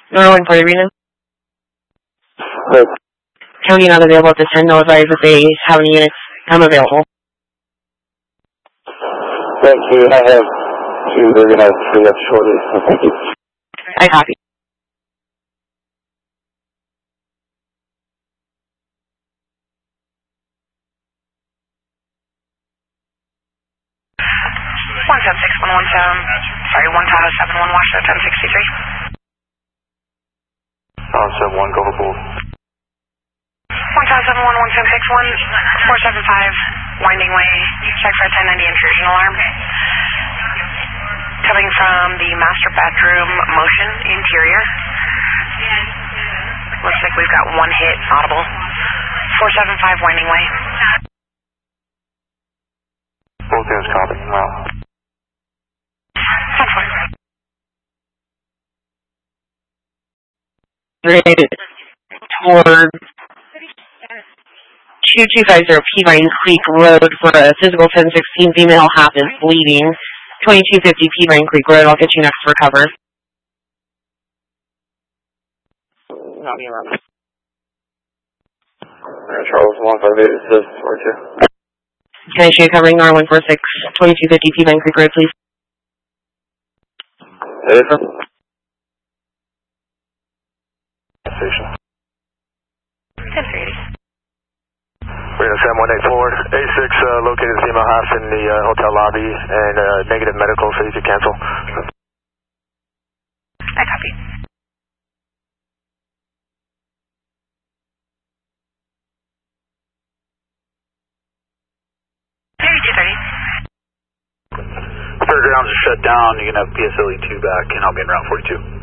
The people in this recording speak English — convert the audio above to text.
Norwood for the arena. Good. County not available at this time. No advise if they have any units come available. Thank you. I have two. They're going to free up shortly. Thank you. I copy. One 7-1, Washington 1063. 7-1, go for pool. 1-7-1, 475, winding way, check for a 1090 intrusion alarm. Coming from the master bedroom motion interior. Looks like we've got one hit audible. 475, winding way. Both units copy. Wow. 10-4. Toward 2250 Peavine Creek Road for a physical 1016 female happens bleeding. 2250 Peavine Creek Road. I'll get you next for cover. Not me around. Charles 158 says 42. Can I show you covering R146 2250 Peavine Creek Road, please? It is, sir. Station. 1030. Reno 7184, A6 located at female half in the hotel lobby and negative medical, so you can cancel. I copy. Hey, 230. Fairgrounds are shut down. You can have PSLE 2 back, and I'll be in round 42.